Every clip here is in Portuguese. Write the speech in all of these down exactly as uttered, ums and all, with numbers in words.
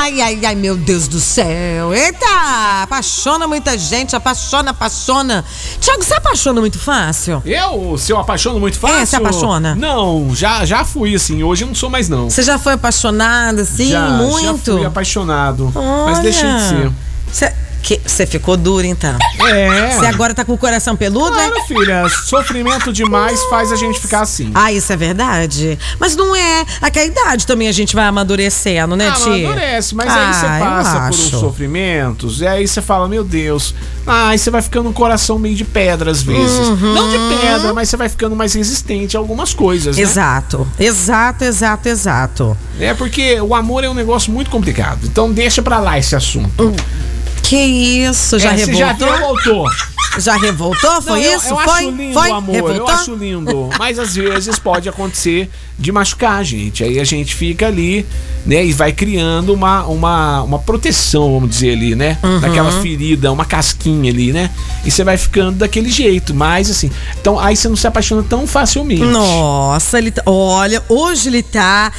Ai, ai, ai, meu Deus do céu. Eita, apaixona muita gente, apaixona, apaixona. Tiago, você apaixona muito fácil? Eu? Se eu apaixono muito fácil? É, você apaixona? Não, já, já fui assim, hoje eu não sou mais não. Você já foi apaixonado, assim, já, muito? Já fui apaixonado, Olha. mas deixei de ser. Você... Que você ficou duro, então. É. Você agora tá com o coração peludo, claro, né? filha, sofrimento demais faz a gente ficar assim. Ah, isso é verdade. Mas não é. A que a idade também a gente vai amadurecendo, né, ah, Tia? amadurece, mas ah, aí você passa por acho. uns sofrimentos, e aí você fala, meu Deus. Ah, aí você vai ficando um coração meio de pedra às vezes. Uhum. Não de pedra, mas você vai ficando mais resistente a algumas coisas, né? Exato, exato, exato, exato. É porque o amor é um negócio muito complicado. Então deixa pra lá esse assunto. Hum. Que isso, já é, revoltou? Você já revoltou. Já revoltou? Foi Não, isso? Eu, eu Foi? acho lindo Foi? o amor, Revoltou? eu acho lindo. Mas às vezes pode acontecer de machucar a gente. Aí a gente fica ali, né? E vai criando uma, uma, uma proteção, vamos dizer ali, né? Uhum. Daquela ferida, uma casquinha ali, né? E você vai ficando daquele jeito. Mas assim, então aí você não se apaixona tão facilmente. Nossa, ele tá, olha, hoje ele tá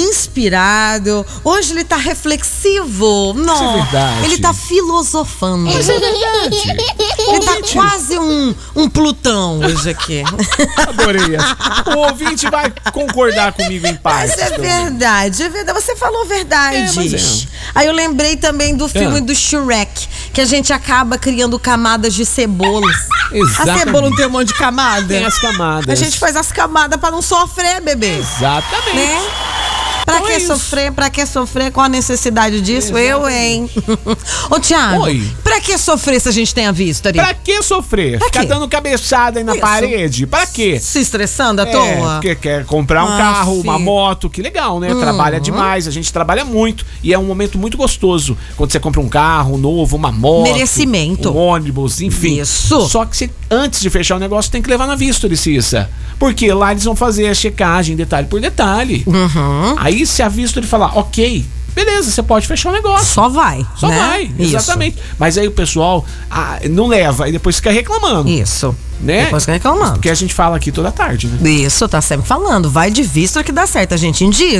inspirado, hoje ele tá reflexivo. Nossa, Isso é verdade. ele tá filosofando. Isso é verdade. Ele tá quase um, um Plutão hoje aqui. Adorei essa. O ouvinte vai concordar comigo em paz. Mas é verdade, é verdade. Você falou verdade. É, mas é. Aí eu lembrei também do filme É. do Shrek, que a gente acaba criando camadas de cebolas. Exatamente. A cebola não tem um monte de camada? Tem as camadas. A gente faz as camadas pra não sofrer, bebê. Exatamente. Né? Pra Então que é isso. sofrer? Pra que sofrer? Qual a necessidade disso? Exatamente. Eu, hein? Ô, Thiago, Oi. pra que sofrer se a gente tem a vista ali? Pra que sofrer? Pra Ficar quê? dando cabeçada aí na Isso. parede? Pra quê? Se estressando à É, toa? porque quer comprar um Ah, carro, uma filho. moto, que legal, né? Uhum. Trabalha demais, a gente trabalha muito e é um momento muito gostoso quando você compra um carro novo, uma moto, Merecimento. um ônibus, enfim. Isso. Só que você, antes de fechar o negócio, tem que levar na Vistory, Cissa. Porque lá eles vão fazer a checagem detalhe por detalhe. Uhum. Aí se a Vistory falar, ok, beleza, você pode fechar o negócio. Só vai. Só né? vai, Isso. exatamente. Mas aí o pessoal ah, não leva e depois fica reclamando. Isso. Né? Depois fica reclamando. Porque a gente fala aqui toda tarde, né? Isso, tá sempre falando. Vai de vista que dá certo, a gente indica.